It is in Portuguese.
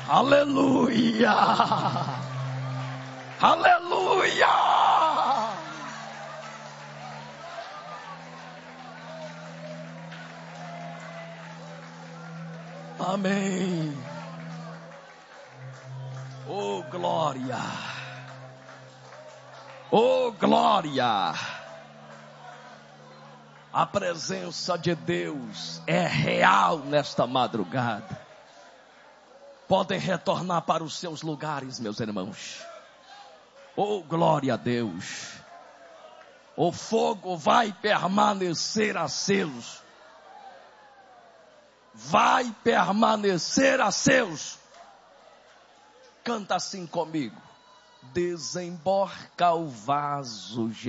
Aleluia! Aleluia! Amém. Oh glória! Oh glória! A presença de Deus é real nesta madrugada. Podem retornar para os seus lugares, meus irmãos. Oh glória a Deus! O fogo vai permanecer aceso. Vai permanecer aceso. Canta assim comigo. Desemborca o vaso,